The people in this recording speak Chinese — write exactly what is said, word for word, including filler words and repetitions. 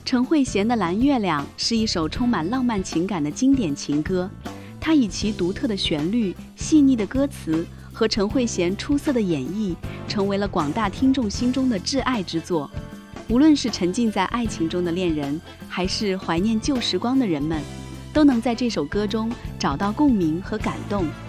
陈慧娴的《蓝月亮》是一首充满浪漫情感的经典情歌，它以其独特的旋律、细腻的歌词和陈慧娴出色的演绎，成为了广大听众心中的挚爱之作。无论是沉浸在爱情中的恋人，还是怀念旧时光的人们，都能在这首歌中找到共鸣和感动。